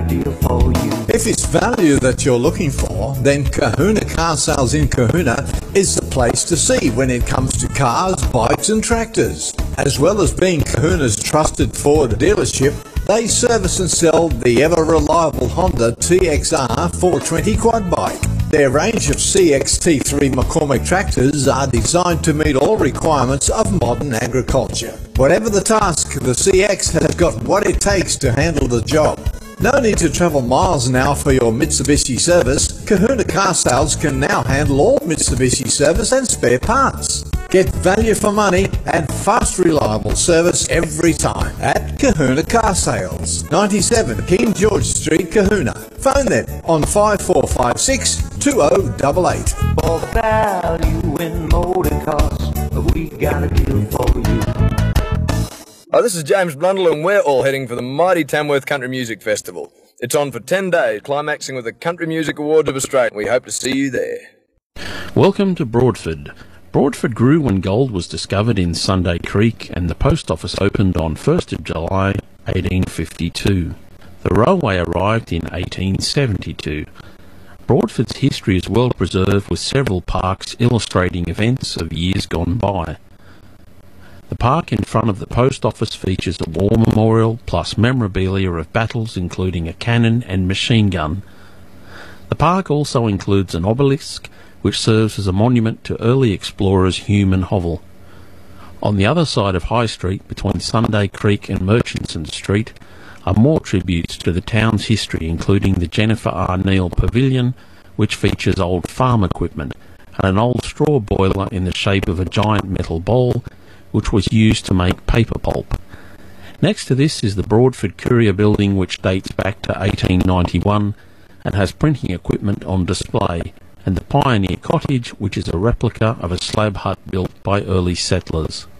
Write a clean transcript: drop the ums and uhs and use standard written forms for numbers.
a deal for you. If it's value that you're looking for, then Kahuna Car Sales in Kahuna is the place to see when it comes to cars, bikes and tractors. As well as being Kahuna's trusted Ford dealership, they service and sell the ever-reliable Honda TXR 420 quad bike. Their range of CXT3 McCormick tractors are designed to meet all requirements of modern agriculture. Whatever the task, the CX has got what it takes to handle the job. No need to travel miles now for your Mitsubishi service. Kahuna Car Sales can now handle all Mitsubishi service and spare parts. Get value for money and fast, reliable service every time at Kahuna Car Sales, 97 King George Street, Kahuna. Phone them on 5456 2088. For value in motor cars, we got a deal for you. Hi, this is James Blundell and we're all heading for the mighty Tamworth Country Music Festival. It's on for 10 days, climaxing with the Country Music Awards of Australia. We hope to see you there. Welcome to Broadford. Broadford grew when gold was discovered in Sunday Creek and the post office opened on 1st of July 1852. The railway arrived in 1872. Broadford's history is well preserved with several parks illustrating events of years gone by. The park in front of the post office features a war memorial plus memorabilia of battles including a cannon and machine gun. The park also includes an obelisk which serves as a monument to early explorers Hume and Hovell. On the other side of High Street, between Sunday Creek and Murchison Street, are more tributes to the town's history, including the Jennifer R. Neal Pavilion, which features old farm equipment, and an old straw boiler in the shape of a giant metal bowl, which was used to make paper pulp. Next to this is the Broadford Courier Building, which dates back to 1891 and has printing equipment on display, and the Pioneer Cottage, which is a replica of a slab hut built by early settlers.